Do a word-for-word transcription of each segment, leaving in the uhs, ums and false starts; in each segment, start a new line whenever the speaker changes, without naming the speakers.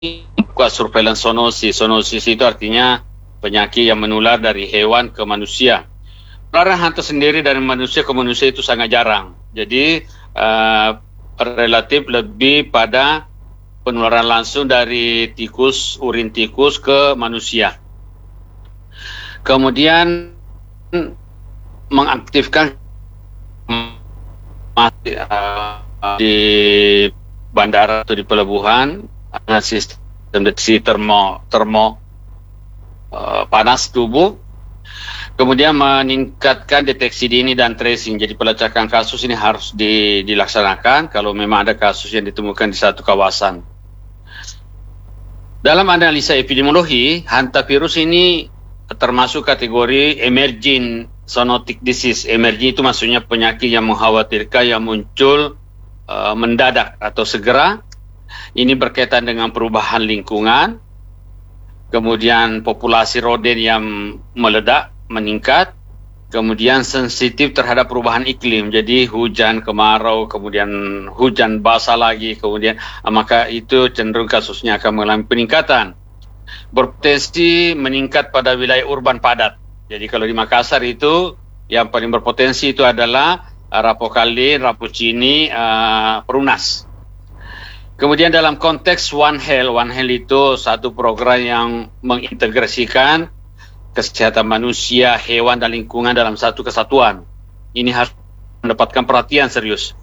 buat surveillance zoonosis. Zoonosis itu artinya penyakit yang menular dari hewan ke manusia. Penularan hanta sendiri dari manusia ke manusia itu sangat jarang. Jadi uh, relatif lebih pada penularan langsung dari tikus, urin tikus ke manusia. Kemudian mengaktifkan di bandara atau di pelabuhan dengan sistem deteksi termo termo uh, panas tubuh, kemudian meningkatkan deteksi dini dan tracing. Jadi pelacakan kasus ini harus di, dilaksanakan kalau memang ada kasus yang ditemukan di satu kawasan. Dalam analisa epidemiologi, hantavirus ini termasuk kategori emerging zoonotic disease. Emerging itu maksudnya penyakit yang mengkhawatirkan, yang muncul uh, mendadak atau segera. Ini berkaitan dengan perubahan lingkungan, kemudian populasi rodent yang meledak, meningkat, kemudian sensitif terhadap perubahan iklim. Jadi hujan, kemarau, kemudian hujan basah lagi, kemudian maka itu cenderung kasusnya akan mengalami peningkatan. Berpotensi meningkat pada wilayah urban padat. Jadi kalau di Makassar itu yang paling berpotensi itu adalah Rapokalin, Rapucini, uh, Perunas. Kemudian dalam konteks One Health, One Health itu satu program yang mengintegrasikan kesehatan manusia, hewan, dan lingkungan dalam satu kesatuan. Ini harus mendapatkan perhatian serius.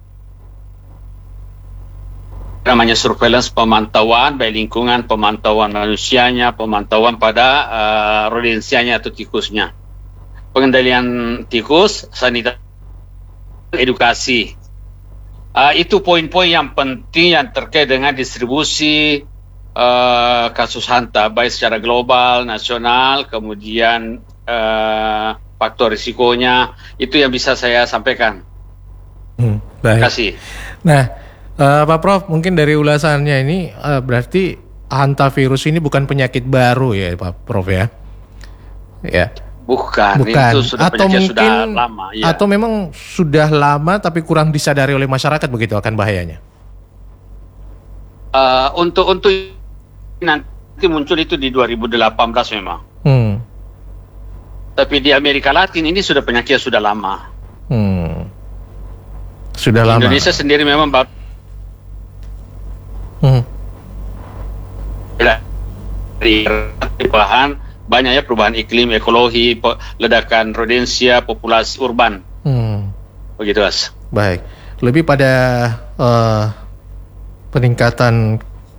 Namanya surveillance, pemantauan baik lingkungan, pemantauan manusianya, pemantauan pada uh, rodensianya atau tikusnya. Pengendalian tikus, sanitasi, edukasi. Uh, itu poin-poin yang penting yang terkait dengan distribusi uh, kasus hanta, baik secara global, nasional, kemudian uh, faktor risikonya, itu yang bisa saya sampaikan.
Hmm, baik.
Terima kasih.
Nah, uh, Pak Prof, mungkin dari ulasannya ini uh, berarti hantavirus ini bukan penyakit baru ya Pak Prof ya? Ya.
Bukan,
Bukan.
itu sudah
Atau
penyakit
mungkin,
sudah lama. Ya.
Atau memang sudah lama tapi kurang disadari oleh masyarakat begitu akan bahayanya?
Uh, untuk untuk nanti muncul itu di dua ribu delapan belas memang.
Hmm.
Tapi di Amerika Latin ini sudah penyakit sudah lama.
Hmm. Sudah
di
lama.
Indonesia sendiri memang baru.
Hmm.
Dari bahan banyaknya perubahan iklim, ekologi, ledakan rodensia, populasi urban.
Hmm.
Begitu, Mas.
Baik. Lebih pada uh, peningkatan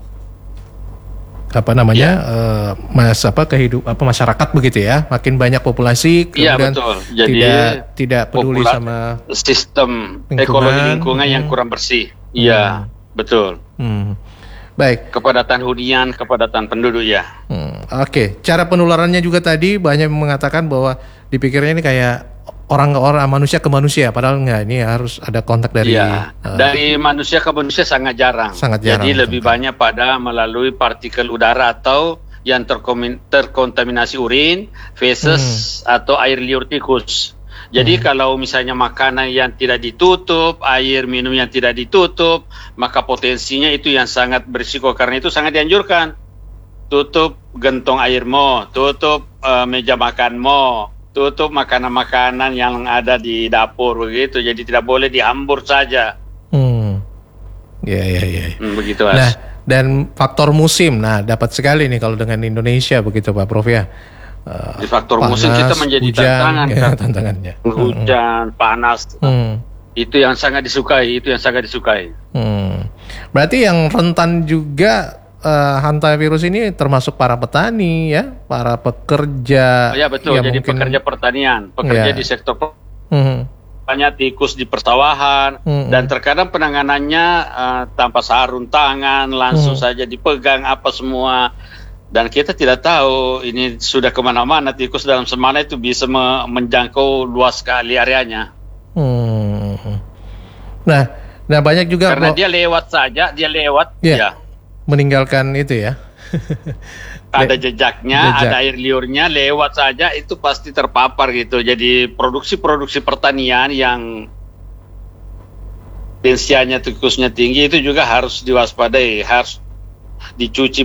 apa namanya
ya.
uh, mas apa kehidup apa masyarakat begitu ya, makin banyak populasi kemudian
ya, betul. Jadi,
tidak tidak peduli sama
sistem
lingkungan,
ekologi lingkungan
hmm.
yang kurang bersih. Iya, hmm. betul.
Hmm. Baik.
Kepadatan hunian, kepadatan penduduk ya.
Hmm. Oke, okay. Cara penularannya juga tadi banyak mengatakan bahwa dipikirnya ini kayak orang ke orang, manusia ke manusia, padahal enggak, ini harus ada kontak dari
ya, uh, dari manusia ke manusia sangat jarang.
Sangat jarang.
Jadi lebih betul. banyak pada melalui partikel udara atau yang terkontaminasi urin, feses hmm. atau air liur tikus. Jadi hmm. kalau misalnya makanan yang tidak ditutup, air minum yang tidak ditutup, maka potensinya itu yang sangat berisiko. Karena itu sangat dianjurkan. Tutup gentong airmu, tutup uh, meja makanmu, tutup makanan-makanan yang ada di dapur begitu. Jadi tidak boleh dihambur saja.
Hmm. Ya, ya, ya.
Hmm, begitu, Mas.
Nah, dan faktor musim, nah dapat sekali nih kalau dengan Indonesia begitu Pak Prof ya.
Uh, di faktor panas, musim kita menjadi
hujan,
tantangan
ya,
kan.
tantangannya.
Hujan, hmm. panas.
Hmm.
Itu yang sangat disukai, itu yang sangat disukai.
Hmm. Berarti yang rentan juga uh, hantavirus ini termasuk para petani ya, para pekerja.
Oh, ya betul,
ya
jadi
mungkin,
pekerja pertanian, pekerja
ya.
di sektor
hmm.
banyak tikus di persawahan hmm. dan terkadang penanganannya uh, tanpa sarung tangan, langsung hmm. saja dipegang apa semua. Dan kita tidak tahu ini sudah kemana-mana, tikus dalam semana itu bisa me- menjangkau luas sekali areanya.
Hmm. Nah, nah banyak juga
karena
bahwa,
dia lewat saja, dia lewat,
ya,
ya.
meninggalkan itu ya.
Ada jejaknya,
Jejak.
ada air liurnya, lewat saja itu pasti terpapar gitu. Jadi produksi-produksi pertanian yang potensinya tikusnya tinggi itu juga harus diwaspadai, harus dicuci